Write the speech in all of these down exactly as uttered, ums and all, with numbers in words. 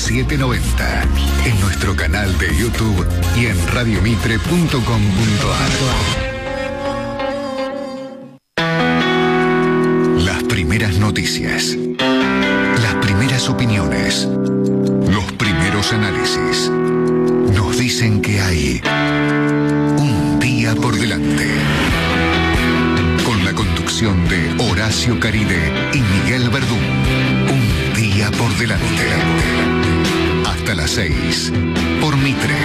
setecientos noventa. En nuestro canal de YouTube y en radio mitre punto com punto ar. Las primeras noticias. Las primeras opiniones. Los primeros análisis. Nos dicen que hay un día por delante. Con la conducción de Horacio Caride y Miguel Verdún. Un día por delante. Hasta las seis. Por Mitre.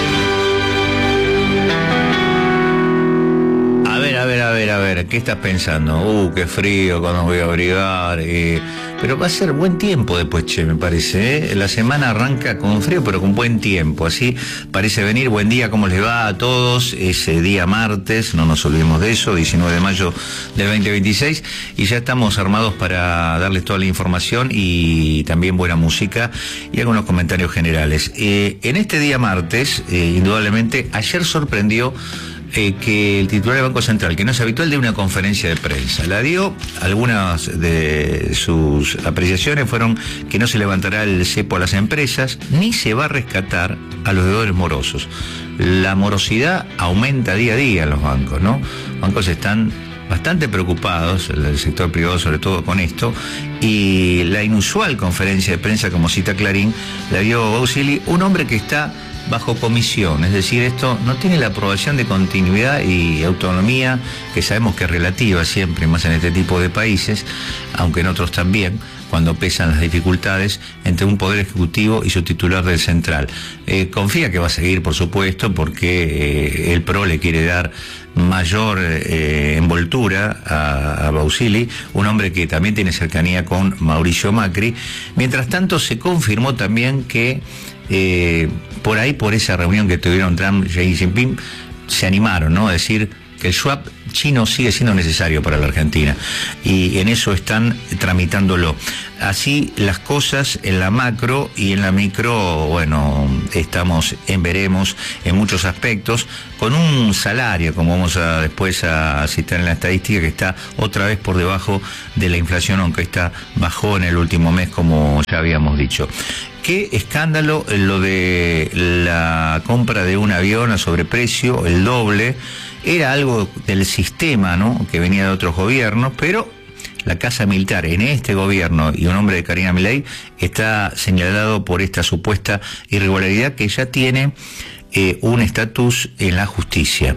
A ver, a ver, a ver, a ver, ¿qué estás pensando? Uh, qué frío, ¿cuándo voy a abrigar? Eh, pero va a ser buen tiempo después, che, me parece, ¿eh? La semana arranca con frío, pero con buen tiempo, así parece venir. Buen día, ¿cómo les va a todos? Ese día martes, no nos olvidemos de eso, diecinueve de mayo del veinte veintiséis, y ya estamos armados para darles toda la información y también buena música y algunos comentarios generales. Eh, en este día martes, eh, indudablemente, ayer sorprendió Eh, que el titular del Banco Central, que no es habitual, de una conferencia de prensa. La dio, algunas de sus apreciaciones fueron que no se levantará el cepo a las empresas, ni se va a rescatar a los deudores morosos. La morosidad aumenta día a día en los bancos, ¿no? Los bancos están bastante preocupados, el sector privado sobre todo, con esto, y la inusual conferencia de prensa, como cita Clarín, la dio Bausili, un hombre que está bajo comisión, es decir, esto no tiene la aprobación de continuidad y autonomía, que sabemos que es relativa siempre, más en este tipo de países, aunque en otros también, cuando pesan las dificultades entre un poder ejecutivo y su titular del central. Eh, confía que va a seguir, por supuesto, porque eh, el P R O le quiere dar mayor eh, envoltura a, a Bausili, un hombre que también tiene cercanía con Mauricio Macri. Mientras tanto, se confirmó también que eh, por ahí, por esa reunión que tuvieron Trump y Xi Jinping, se animaron, ¿no?, a decir que el swap chino sigue siendo necesario para la Argentina, y en eso están tramitándolo. Así las cosas en la macro, y en la micro, bueno, estamos en veremos en muchos aspectos, con un salario, como vamos a después a citar en la estadística, que está otra vez por debajo de la inflación, aunque esta bajó en el último mes, como ya habíamos dicho. Qué escándalo lo de la compra de un avión a sobreprecio, el doble. Era algo del sistema, ¿no?, que venía de otros gobiernos, pero la Casa Militar en este gobierno y un hombre de Karina Milei está señalado por esta supuesta irregularidad que ya tiene eh, un estatus en la justicia.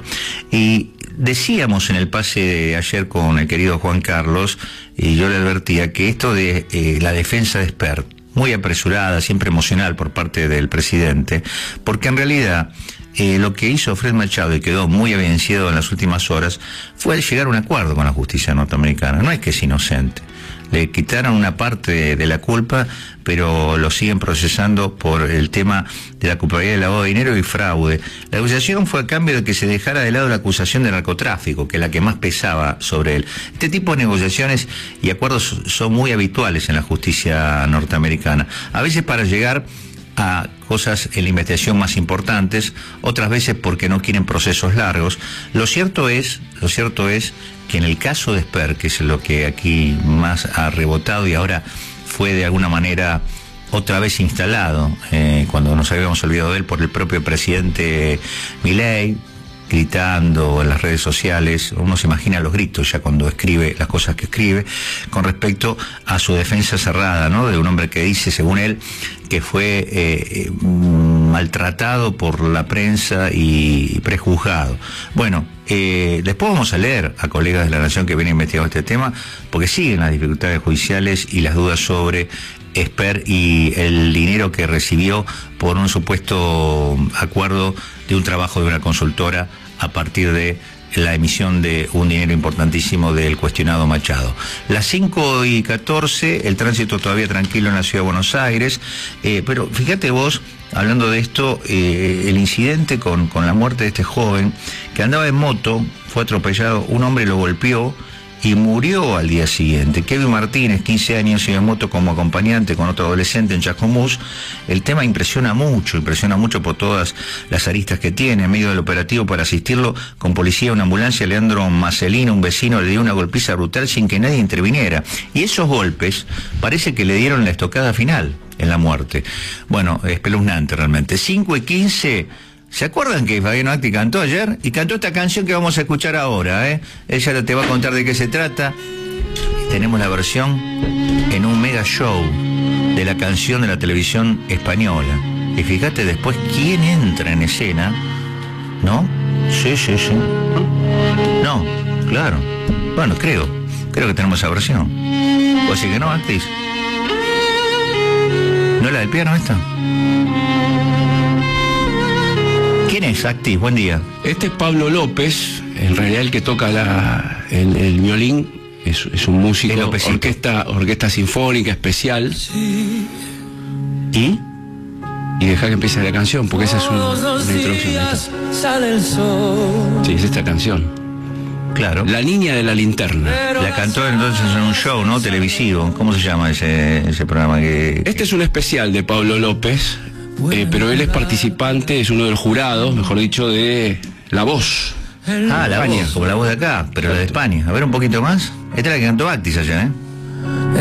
Y decíamos en el pase de ayer con el querido Juan Carlos, y yo le advertía que esto de eh, la defensa de Spert, muy apresurada, siempre emocional por parte del presidente, porque en realidad eh, lo que hizo Fred Machado, y quedó muy evidenciado en las últimas horas, fue llegar a un acuerdo con la justicia norteamericana. No es que es inocente, le quitaron una parte de, de la culpa, pero lo siguen procesando por el tema de la culpabilidad de lavado de dinero y fraude. La negociación fue a cambio de que se dejara de lado la acusación de narcotráfico, que es la que más pesaba sobre él. Este tipo de negociaciones y acuerdos son muy habituales en la justicia norteamericana, a veces para llegar a cosas en la investigación más importantes, otras veces porque no quieren procesos largos. Lo cierto es, lo cierto es que en el caso de Spert, que es lo que aquí más ha rebotado y ahora fue de alguna manera otra vez instalado, eh, cuando nos habíamos olvidado de él, por el propio presidente Milei, gritando en las redes sociales, uno se imagina los gritos ya cuando escribe las cosas que escribe, con respecto a su defensa cerrada, ¿no?, de un hombre que dice, según él, que fue eh, maltratado por la prensa y prejuzgado. Bueno, eh, después vamos a leer a colegas de La Nación que vienen investigando este tema, porque siguen las dificultades judiciales y las dudas sobre Spert y el dinero que recibió por un supuesto acuerdo de un trabajo de una consultora a partir de la emisión de un dinero importantísimo del cuestionado Machado. Las cinco y catorce, el tránsito todavía tranquilo en la ciudad de Buenos Aires, eh, pero fíjate vos, hablando de esto, eh, el incidente con, con la muerte de este joven que andaba en moto, fue atropellado, un hombre lo golpeó y murió al día siguiente. Kevin Martínez, quince años, iba en moto como acompañante con otro adolescente en Chascomús. El tema impresiona mucho, impresiona mucho por todas las aristas que tiene. En medio del operativo para asistirlo, con policía, una ambulancia, Leandro Macelino, un vecino, le dio una golpiza brutal sin que nadie interviniera. Y esos golpes parece que le dieron la estocada final. en la muerte. Bueno, espeluznante realmente. cinco y quince, ¿se acuerdan que Fabiano Acti cantó ayer? Y cantó esta canción que vamos a escuchar ahora, ¿eh? Ella te va a contar de qué se trata. Tenemos la versión en un mega show de la canción de la televisión española. Y fíjate después quién entra en escena, ¿no? Sí, sí, sí. No, claro. Bueno, creo. Creo que tenemos esa versión. O así que no, Actis. ¿No es la del piano esta? ¿Quién es, Actis? Buen día. Este es Pablo López, en realidad el que toca la, el, el violín, es, es un músico, es orquesta, orquesta sinfónica especial. ¿Y? Y deja que empiece la canción, porque esa es una, una introducción. Sí, es esta canción. Claro. La niña de la linterna. La cantó entonces en un show, ¿no? Televisivo. ¿Cómo se llama ese, ese programa que...? Este es un especial de Pablo López, eh, pero él es participante, es uno de los jurados, mejor dicho, de La Voz. Ah, La Voz, como La Voz de acá, pero la de España. A ver un poquito más. Esta es la que cantó Actis allá, ¿eh?